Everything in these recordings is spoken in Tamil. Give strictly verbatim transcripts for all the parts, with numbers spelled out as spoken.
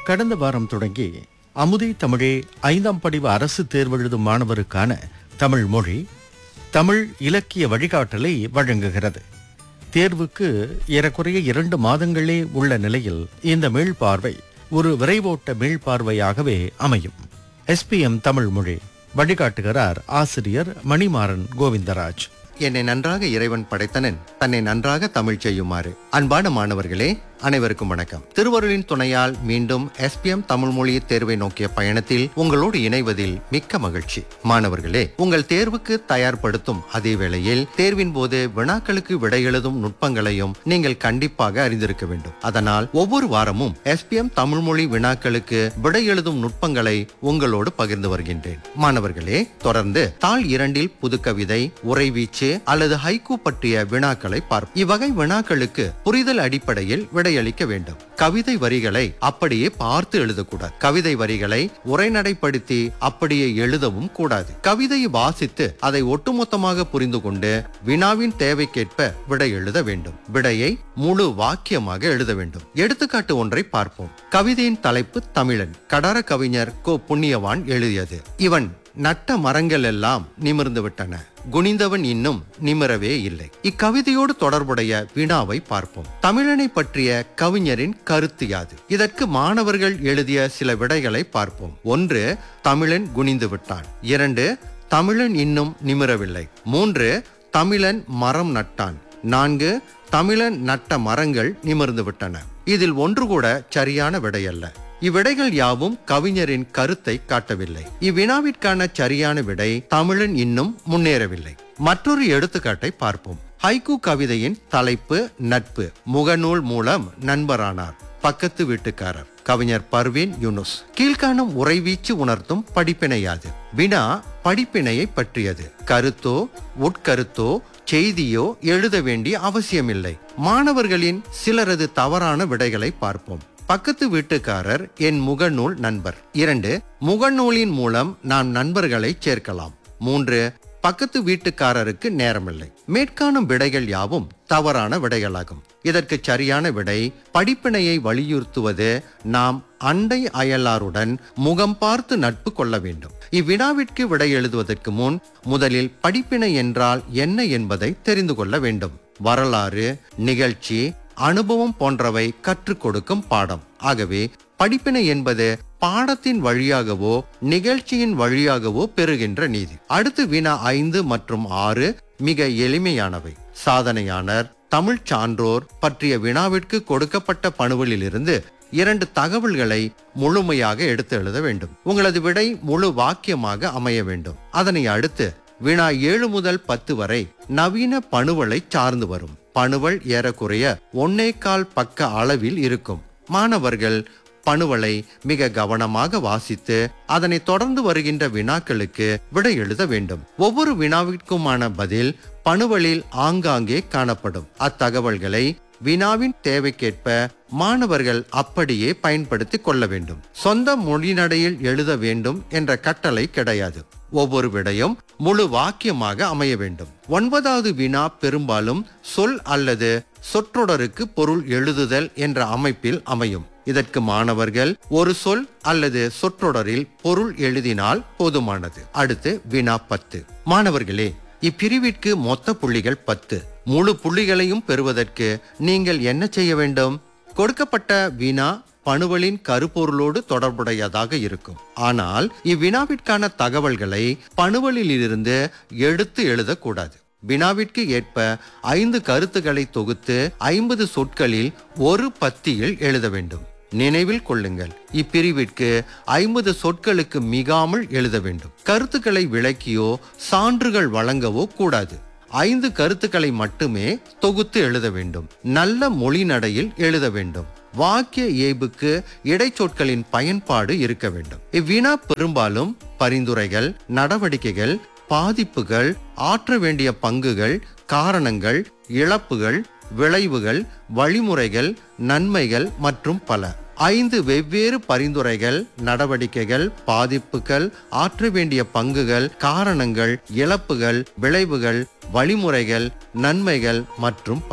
கடந்த வாரம் தொடங்கி அமுதே தமிழே ஐந்தாம் படிவ அரசு தேர்வெழுதும் மாணவருக்கான தமிழ் மொழி தமிழ் இலக்கிய வழிகாட்டலை வழங்குகிறது. தேர்வுக்கு ஏறக்குறைய இரண்டு மாதங்களே உள்ள நிலையில் இந்த மீள்பார்வை ஒரு விரைவோட்ட மீள்பார்வையாகவே அமையும். எஸ்பிஎம் தமிழ் மொழி வழிகாட்டுகிறார் ஆசிரியர் மணிமாறன் கோவிந்தராஜ். என்னை நன்றாக இறைவன் படைத்தனன், தன்னை நன்றாக தமிழ் செய்யுமாறு. அன்பான மாணவர்களே, அனைவருக்கும் வணக்கம். திருவருளின் துணையால் மீண்டும் எஸ்பிஎம் தமிழ் மொழி தேர்வை நோக்கிய பயணத்தில் உங்களோடு இணைவதில் மிக்க மகிழ்ச்சி. மாணவர்களே, உங்கள் தேர்வுக்கு தயார்படுத்தும் அதே வேளையில் தேர்வின் போது வினாக்களுக்கு விடை எழுதும் நுட்பங்களையும் நீங்கள் கண்டிப்பாக அறிந்திருக்க வேண்டும். அதனால் ஒவ்வொரு வாரமும் எஸ்பிஎம் தமிழ் மொழி வினாக்களுக்கு விடை எழுதும் நுட்பங்களை உங்களோடு பகிர்ந்து வருகின்றேன். மாணவர்களே, தொடர்ந்து தாள் இரண்டில் புதுக்கவிதை, உரைவீச்சு அல்லது ஹைக்கூ பற்றிய வினாக்களை பார்ப்போம். இவ்வகை வினாக்களுக்கு புரிதல் அடிப்படையில் விடையளிக்க வேண்டும். கவிதை வரிகளை அப்படியே பார்த்து எழுதக்கூடாது. கவிதை வரிகளை உரைநடைப்படுத்தி அப்படியே எழுதவும் கூடாது. கவிதையை வாசித்து அதை ஒட்டுமொத்தமாக புரிந்து கொண்டு வினாவின் தேவைக்கேற்ப விடை எழுத வேண்டும். விடையை முழு வாக்கியமாக எழுத வேண்டும். எடுத்துக்காட்டு ஒன்றை பார்ப்போம். கவிதையின் தலைப்பு தமிழன். கடார கவிஞர் கோ புண்ணியவான் எழுதியது. இவன் நட்ட மரங்கள் எல்லாம் நிமிர்ந்து விட்டன, குனிந்தவன் இன்னும் நிமிரவே இல்லை. இக்கவிதையோடு தொடர்புடைய வினாவை பார்ப்போம். தமிழனை பற்றிய கவிஞரின் கருத்து யாது? இதற்கு மாணவர்கள் எழுதிய சில விடைகளை பார்ப்போம். ஒன்று, தமிழன் குனிந்து விட்டான். இரண்டு, தமிழன் இன்னும் நிமிரவில்லை. மூன்று, தமிழன் மரம் நட்டான். நான்கு, தமிழன் நட்ட மரங்கள் நிமிர்ந்து விட்டன. இதில் ஒன்று கூட சரியான விடையல்ல. இவ்விடைகள் யாவும் கவிஞரின் கருத்தை காட்டவில்லை. இவ்வினாவிற்கான சரியான விடை தமிழன் இன்னும் முன்னேறவில்லை. மற்றொரு எடுத்துக்காட்டை பார்ப்போம். ஹைக்கூ கவிதையின் தலைப்பு நட்பு. முகநூல் மூலம் நண்பரானார். பக்கத்து வீட்டுக்காரர். கவிஞர் பர்வீன் யூனுஸ். கீழ்காணும் உரைவீச்சு உணர்த்தும் படிப்பினையாது? வினா படிப்பினையை பற்றியது. கருத்தோ உட்கருத்தோ செய்தியோ எழுத வேண்டிய அவசியமில்லை. மாணவர்களின் சிலரது தவறான விடைகளை பார்ப்போம். பக்கத்து வீட்டுக்காரர் என் முகநூல் நண்பர். இரண்டு, முகநூலின் மூலம் நாம் நண்பர்களை சேர்க்கலாம். மூன்று, பக்கத்து வீட்டுக்காரருக்கு நேரமில்லை. மேற்காணும் விடைகள் யாவும் தவறான விடைகளாகும். இதற்கு சரியான விடை படிப்பினையை வலியுறுத்துவது நாம் அண்டை அயலாருடன் முகம் பார்த்து நட்பு கொள்ள வேண்டும். இவ்வினாவிற்கு விடை எழுதுவதற்கு முன் முதலில் படிப்பினை என்றால் என்ன என்பதை தெரிந்து கொள்ள வேண்டும். வரலாறு, நிகழ்ச்சி, அனுபவம் போன்றவை கற்றுக் கொடுக்கும் பாடம். ஆகவே படிப்பினை என்பது பாடத்தின் வழியாகவோ நிகழ்ச்சியின் வழியாகவோ பெறுகின்ற நீதி. அடுத்து வினா ஐந்து மற்றும் ஆறு மிக எளிமையானவை. சாதனையாளர், தமிழ் சான்றோர் பற்றிய வினாவிற்கு கொடுக்கப்பட்ட பணுவலில் இருந்து இரண்டு தகவல்களை முழுமையாக எடுத்து எழுத வேண்டும். உங்களது விடை முழு வாக்கியமாக அமைய வேண்டும். அதனை அடுத்து வினா ஏழு முதல் பத்து வரை நவீன பணுவலை சார்ந்து வரும். பணுவல் ஏறக்குறைய ஒன்னே கால் பக்க அளவில் இருக்கும். மாணவர்கள் பணுவலை மிக கவனமாக வாசித்து அதனை தொடர்ந்து வருகின்ற வினாக்களுக்கு விடை எழுத வேண்டும். ஒவ்வொரு வினாவிற்குமான பதில் பணுவலில் ஆங்காங்கே காணப்படும். அத்தகவல்களை வினாவின் தேவைக்கேற்ப மாணவர்கள் அப்படியே பயன்படுத்திக் கொள்ள வேண்டும். சொந்த மொழிநடையில் எழுத வேண்டும் என்ற கட்டளை கிடையாது. ஒவ்வொரு விடையும் முழு வாக்கியமாக அமைய வேண்டும். ஒன்பதாவது வினா பெரும்பாலும் சொல் அல்லது சொற்றொடருக்கு பொருள் எழுதுதல் என்ற அமைப்பில் அமையும். இதற்கு மாணவர்கள் ஒரு சொல் அல்லது சொற்றொடரில் பொருள் எழுதினால் போதுமானது. அடுத்து வினா பத்து. மாணவர்களே, இப்பிரிவிற்கு மொத்த புள்ளிகள் பத்து. முழு புள்ளிகளையும் பெறுவதற்கு நீங்கள் என்ன செய்ய வேண்டும்? கொடுக்கப்பட்ட வினா பணுவலின் கருப்பொருளோடு தொடர்புடையதாக இருக்கும். ஆனால் இவ்வினாவிற்கான தகவல்களை பணுவலில் இருந்து எடுத்து எழுதக்கூடாது. வினாவிற்கு ஏற்ப ஐந்து கருத்துக்களை தொகுத்து ஐம்பது சொற்களில் ஒரு பத்தியில் எழுத வேண்டும். நினைவில் கொள்ளுங்கள், இப்பிரிவிற்கு ஐம்பது சொற்களுக்கு மிகாமல் எழுத வேண்டும். கருத்துக்களை விளக்கியோ சான்றுகள் வழங்கவோ கூடாது. ஐந்து கருத்துக்களை மட்டுமே தொகுத்து எழுத வேண்டும். நல்ல மொழி நடையில் எழுத வேண்டும். வாக்கிய இயைபுக்கு இடைச்சொற்களின் பயன்பாடு இருக்க வேண்டும். இவ்வினா பெரும்பாலும் பரிந்துரைகள், நடவடிக்கைகள், பாதிப்புகள், ஆற்ற வேண்டிய பங்குகள், காரணங்கள், இழப்புகள், விளைவுகள், வழிமுறைகள், நன்மைகள் மற்றும் பல. ஐந்து வெவ்வேறு பரிந்துரைகள், நடவடிக்கைகள், பாதிப்புகள், ஆற்ற வேண்டிய பங்குகள், காரணங்கள், இழப்புகள், விளைவுகள், வழிமுறைகள், நன்மைகள் மற்றும் பல.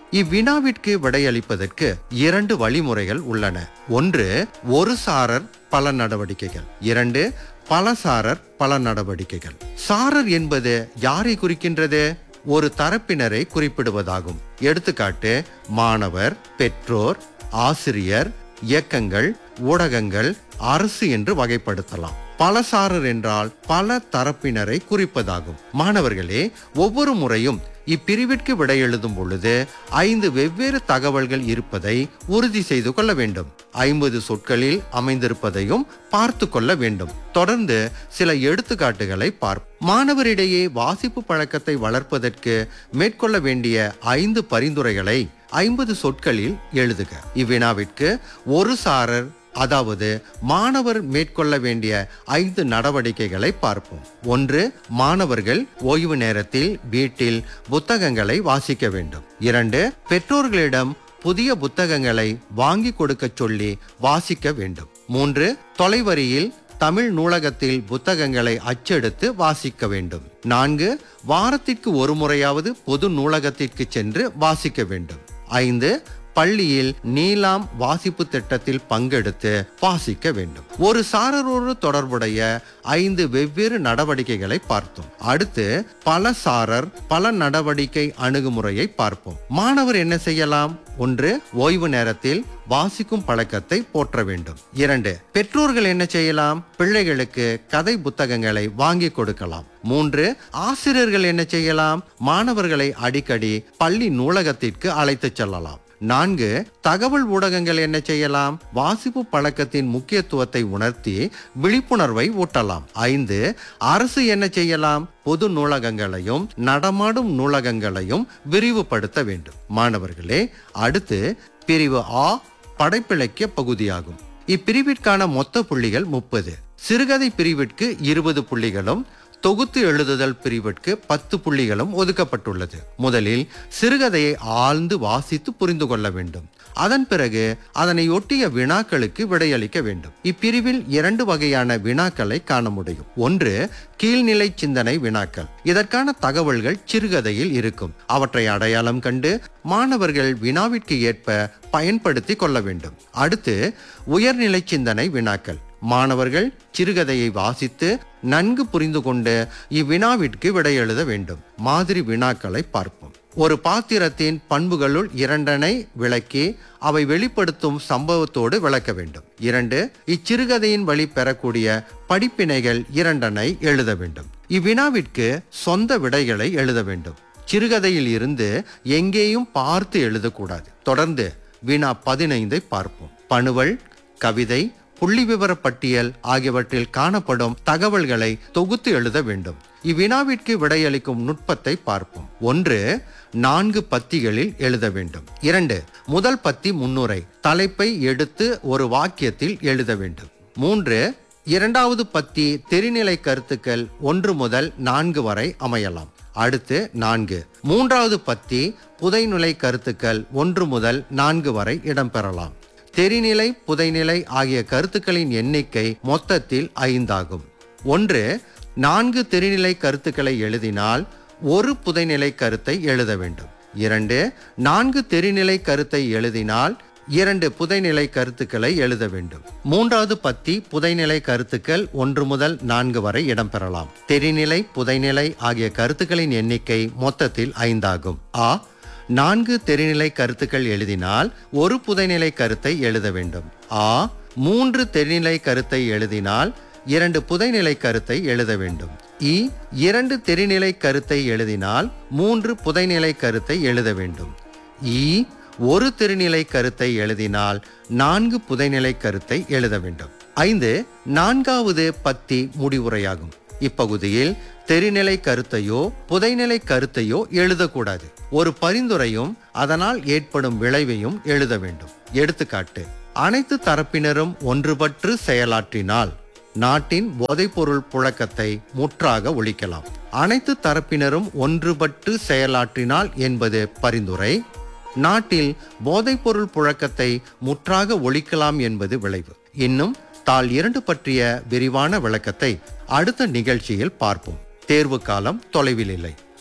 இவ்வினாவிற்கு விடையளிப்பதற்கு இரண்டு வழிமுறைகள் உள்ளன. ஒன்று, ஒரு சாரர் பல நடவடிக்கைகள். இரண்டு, பல சாரர் பல நடவடிக்கைகள். சாரர் என்பது யாரை குறிக்கின்றது? ஒரு தரப்பினரை குறிப்பிடுவதாகும். எடுத்துக்காட்டு, மாணவர், பெற்றோர், ஆசிரியர், இயக்கங்கள், ஊடகங்கள், அரசு என்று வகைப்படுத்தலாம். பலசாரர் என்றால் பல தரப்பினரை குறிப்பதாகும். மாணவர்களே, ஒவ்வொரு முறையும் இப்பிரிவிற்கு விடை எழுதும் பொழுது ஐந்து வெவ்வேறு தகவல்கள் இருப்பதை உறுதி செய்து கொள்ள வேண்டும். ஐம்பது சொற்களில் அமைந்திருப்பதையும் பார்த்து கொள்ள வேண்டும். தொடர்ந்து சில எடுத்துக்காட்டுகளை பார்ப்போம். மாணவரிடையே வாசிப்பு பழக்கத்தை வளர்ப்பதற்கு மேற்கொள்ள வேண்டிய ஐந்து பரிந்துரைகளை ஐம்பது சொற்களில் எழுதுக. இவ்வினாவிற்கு ஒரு சாரர், அதாவது மாணவர் மேற்கொள்ள வேண்டிய ஐந்து நடவடிக்கைகளை பார்ப்போம். ஒன்று, மாணவர்கள் ஓய்வு நேரத்தில் வீட்டில் புத்தகங்களை வாசிக்க வேண்டும். இரண்டு, பெற்றோர்களிடம் புதிய புத்தகங்களை வாங்கி கொடுக்க சொல்லி வாசிக்க வேண்டும். மூன்று, தொலைவரியில் தமிழ் நூலகத்தில் புத்தகங்களை அச்செடுத்து வாசிக்க வேண்டும். நான்கு, வாரத்திற்கு ஒரு முறையாவது பொது நூலகத்திற்கு சென்று வாசிக்க வேண்டும். ஐந்து, பள்ளியில் நீலாம் வாசிப்பு திட்டத்தில் பங்கெடுத்து வாசிக்க வேண்டும். ஒரு சாரரோடு தொடர்புடைய ஐந்து வெவ்வேறு நடவடிக்கைகளை பார்த்தோம். அடுத்து பல சாரர் பல நடவடிக்கை அணுகுமுறையை பார்ப்போம். மாணவர் என்ன செய்யலாம்? ஒன்று, ஓய்வு நேரத்தில் வாசிக்கும் பழக்கத்தை போற்ற வேண்டும். இரண்டு, பெற்றோர்கள் என்ன செய்யலாம்? பிள்ளைகளுக்கு கதை புத்தகங்களை வாங்கி கொடுக்கலாம். மூன்று, ஆசிரியர்கள் என்ன செய்யலாம்? மாணவர்களை அடிக்கடி பள்ளி நூலகத்திற்கு அழைத்து செல்லலாம். நான்கு, தகவல் ஊடகங்கள் என்ன செய்யலாம்? வாசிப்பு பழக்கத்தின் முக்கியத்துவத்தை உணர்த்தி விழிப்புணர்வை ஊட்டலாம். ஐந்து, அரசு என்ன செய்யலாம்? பொது நூலகங்களையும் நடமாடும் நூலகங்களையும் விரிவுபடுத்த வேண்டும். மாணவர்களே, அடுத்து பிரிவு ஆ படைப்பிலக்கிய பகுதியாகும். இப்பிரிவிற்கான மொத்த புள்ளிகள் முப்பது. சிறுகதை பிரிவிற்கு இருபது புள்ளிகளும் தொகுத்து எழுதுதல் பிரிவிற்கு பத்து புள்ளிகளும் ஒதுக்கப்பட்டுள்ளது. முதலில் சிறுகதையை ஆழ்ந்து வாசித்து புரிந்து கொள்ள வேண்டும். அதன் பிறகு அதனை ஒட்டிய வினாக்களுக்கு விடையளிக்க வேண்டும். இப்பிரிவில் இரண்டு வகையான வினாக்களை காண முடியும். ஒன்று, கீழ்நிலை சிந்தனை வினாக்கள். இதற்கான தகவல்கள் சிறுகதையில் இருக்கும். அவற்றை அடையாளம் கண்டு மாணவர்கள் வினாவிற்கு ஏற்ப பயன்படுத்தி கொள்ள வேண்டும். அடுத்து உயர்நிலை சிந்தனை வினாக்கள். மாணவர்கள் சிறுகதையை வாசித்து நன்கு புரிந்து கொண்டு இவ்வினாவிற்கு விடை எழுத வேண்டும். மாதிரி வினாக்களை பார்ப்போம். ஒரு பாத்திரத்தின் பண்புகளுள் இரண்டனை விளக்கி அவை வெளிப்படுத்தும் சம்பவத்தோடு விளக்க வேண்டும். இரண்டு, இச்சிறுகதையின் வழி பெறக்கூடிய படிப்பினைகள் இரண்டனை எழுத வேண்டும். இவ்வினாவிற்கு சொந்த விடைகளை எழுத வேண்டும். சிறுகதையில் இருந்து எங்கேயும் பார்த்து எழுதக்கூடாது. தொடர்ந்து வினா பதினைந்தை பார்ப்போம். பணுவல், கவிதை, புள்ளி விவர பட்டியல் ஆகியவற்றில் காணப்படும் தகவல்களை தொகுத்து எழுத வேண்டும். இவ்வினாவிற்கு விடையளிக்கும் நுட்பத்தை பார்ப்போம். ஒன்று, நான்கு பத்திகளில் எழுத வேண்டும். இரண்டு, முதல் பத்தி முன்னுரை, தலைப்பை எடுத்து ஒரு வாக்கியத்தில் எழுத வேண்டும். மூன்று, இரண்டாவது பத்தி தெரிநிலை கருத்துக்கள் ஒன்று முதல் நான்கு வரை அமையலாம். அடுத்து நான்கு, மூன்றாவது பத்தி புதைநிலை கருத்துக்கள் ஒன்று முதல் நான்கு வரை இடம்பெறலாம். தெரிநிலை, புதைநிலை ஆகிய கருத்துக்களின் எண்ணிக்கை மொத்தத்தில் ஐந்தாகும். ஒன்று, நான்கு தெரிநிலை கருத்துக்களை எழுதினால் ஒரு புதைநிலை கருத்தை எழுத வேண்டும். இரண்டு, நான்கு தெரிநிலை கருத்தை எழுதினால் இரண்டு புதைநிலை கருத்துக்களை எழுத வேண்டும். மூன்றாவது பத்தி புதைநிலை கருத்துக்கள் ஒன்று முதல் நான்கு வரை இடம்பெறலாம். தெரிநிலை, புதைநிலை ஆகிய கருத்துக்களின் எண்ணிக்கை மொத்தத்தில் ஐந்தாகும். ஆ, நான்கு தெரிநிலை கருத்துக்கள் எழுதினால் ஒரு புதைநிலை கருத்தை எழுத வேண்டும். ஆ, மூன்று தெரிநிலை கருத்தை எழுதினால் இரண்டு புதைநிலை கருத்தை எழுத வேண்டும். இ, இரண்டு தெரிநிலை கருத்தை எழுதினால் மூன்று புதைநிலை கருத்தை எழுத வேண்டும். இ, ஒரு தெரிநிலை கருத்தை எழுதினால் நான்கு புதைநிலை கருத்தை எழுத வேண்டும். ஐந்து, நான்காவது பத்தி முடிவுரையாகும். இப்பகுதியில் தெரிநிலை கருத்தையோ புதைநிலை கருத்தையோ எழுதக்கூடாது. ஒரு பரிந்துரையும் அதனால் ஏற்படும் விளைவையும் எழுத வேண்டும். எடுத்துக்காட்டு, அனைத்து தரப்பினரும் ஒன்றுபட்டு செயலாற்றினால் நாட்டின் போதைப்பொருள் புழக்கத்தை முற்றாக ஒழிக்கலாம். அனைத்து தரப்பினரும் ஒன்றுபட்டு செயலாற்றினால் என்பது பரிந்துரை. நாட்டில் போதைப்பொருள் புழக்கத்தை முற்றாக ஒழிக்கலாம் என்பது விளைவு. இன்னும் தாள் இரண்டு பற்றிய விரிவான விளக்கத்தை அடுத்த நிகழ்ச்சியில் பார்ப்போம். தேர்வு காலம் தொலைவில் இல்லை.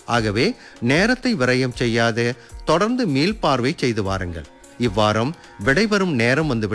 ஆகவே நேரத்தை விரயம் செய்யாது தொடர்ந்து மீள்பார்வை செய்து வாருங்கள். இவ்வாரம் விடைபெறும் நேரம் வந்துவிட்டது.